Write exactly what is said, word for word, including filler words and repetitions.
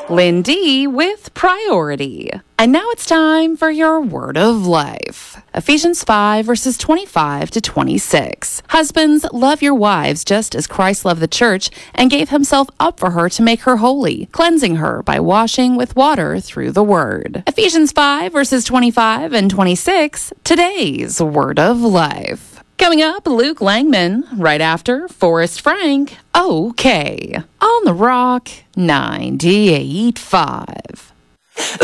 Lindy with Priority. And now it's time for your word of life. Ephesians five, verses twenty-five to twenty-six. Husbands, love your wives just as Christ loved the church and gave himself up for her to make her holy, cleansing her by washing with water through the word. Ephesians five, verses twenty-five and twenty-six. Today's word of life. Coming up, Luke Langman, right after Forrest Frank. Okay, on the Rock ninety-eight point five.